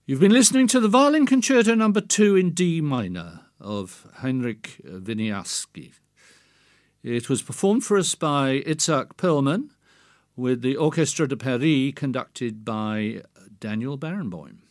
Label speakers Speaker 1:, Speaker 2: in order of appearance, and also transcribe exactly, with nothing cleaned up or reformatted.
Speaker 1: You've been listening to the Violin Concerto Number two in D minor of Heinrich Wieniawski. It was performed for us by Itzhak Perlman with the Orchestre de Paris conducted by Daniel Barenboim.